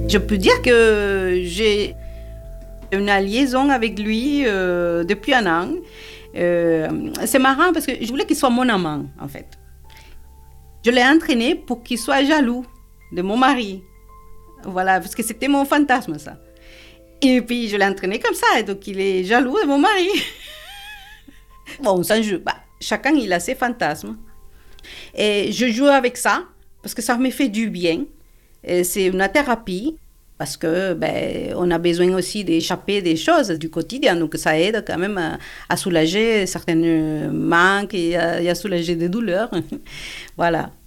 Je peux dire que j'ai une liaison avec lui depuis un an. C'est marrant parce que je voulais qu'il soit mon amant, en fait. Je l'ai entraîné pour qu'il soit jaloux de mon mari. Voilà, parce que c'était mon fantasme, ça. Et puis, je l'ai entraîné comme ça, donc il est jaloux de mon mari. Bon, c'est un jeu. Chacun, il a ses fantasmes. Et je joue avec ça, parce que ça me fait du bien. Et c'est une thérapie, parce que on a besoin aussi d'échapper des choses du quotidien. Donc, ça aide quand même à soulager certains manques et à soulager des douleurs. Voilà.